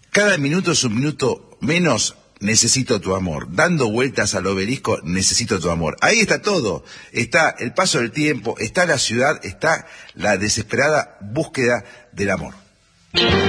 Cada minuto es un minuto menos, necesito tu amor. Dando vueltas al obelisco, necesito tu amor. Ahí está todo. Está el paso del tiempo, está la ciudad, está la desesperada búsqueda del amor.